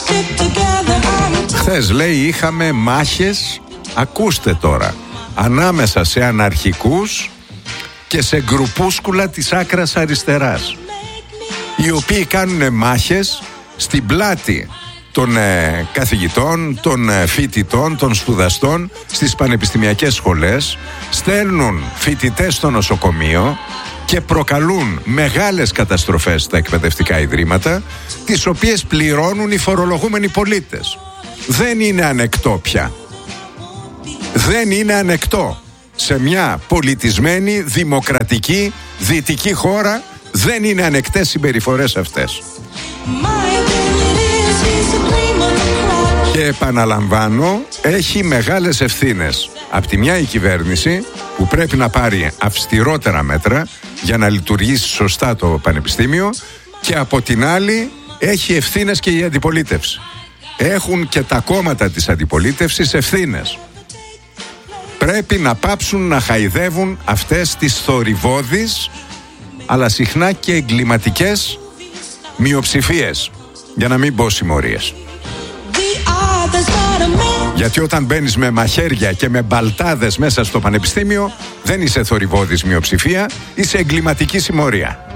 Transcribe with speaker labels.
Speaker 1: Χθες, λέει, είχαμε μάχες, ακούστε τώρα, ανάμεσα σε αναρχικούς και σε γκρουπούσκουλα της άκρας αριστεράς, οι οποίοι κάνουν μάχες στην πλάτη των καθηγητών, των φοιτητών, των σπουδαστών στις πανεπιστημιακές σχολές, στέλνουν φοιτητές στο νοσοκομείο και προκαλούν μεγάλες καταστροφές στα εκπαιδευτικά ιδρύματα, τις οποίες πληρώνουν οι φορολογούμενοι πολίτες. Δεν είναι ανεκτό πια. Δεν είναι ανεκτό. Σε μια πολιτισμένη, δημοκρατική, δυτική χώρα δεν είναι ανεκτές συμπεριφορές αυτές. Και επαναλαμβάνω, έχει μεγάλες ευθύνες. Απ' τη μια η κυβέρνηση, που πρέπει να πάρει αυστηρότερα μέτρα για να λειτουργήσει σωστά το πανεπιστήμιο, και από την άλλη έχει ευθύνες και η αντιπολίτευση. Έχουν και τα κόμματα της αντιπολίτευσης ευθύνες. Πρέπει να πάψουν να χαϊδεύουν αυτές τις θορυβώδεις, αλλά συχνά και εγκληματικές μειοψηφίες, για να μην πω συμμορίες. Γιατί όταν μπαίνεις με μαχαίρια και με μπαλτάδες μέσα στο πανεπιστήμιο, δεν είσαι θορυβώδης μειοψηφία, είσαι εγκληματική συμμορία.